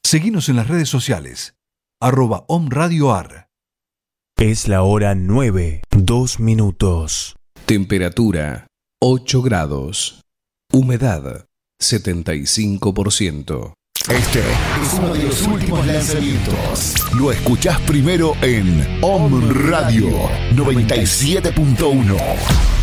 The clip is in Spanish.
Seguinos en las redes sociales, @omradioar. Es la hora 9:02. Temperatura 8 grados. Humedad 75%. Este es uno de los últimos lanzamientos. Lo escuchás primero en Om Radio 97.1.